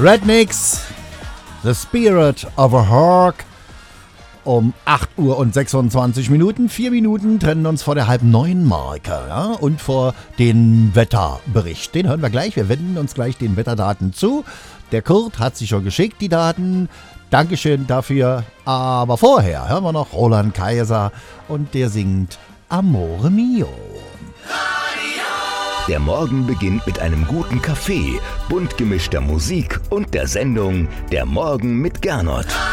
Rednecks, The Spirit of a Hawk. Um 8 Uhr und 26 Minuten. 4 Minuten trennen uns vor der halb 9 Marke, ja? Und vor den Wetterbericht. Den hören wir gleich. Wir wenden uns gleich den Wetterdaten zu. Der Kurt hat sich schon geschickt, die Daten. Dankeschön dafür. Aber vorher hören wir noch Roland Kaiser und der singt Amore Mio. Der Morgen beginnt mit einem guten Kaffee, bunt gemischter Musik und der Sendung Der Morgen mit Gernot.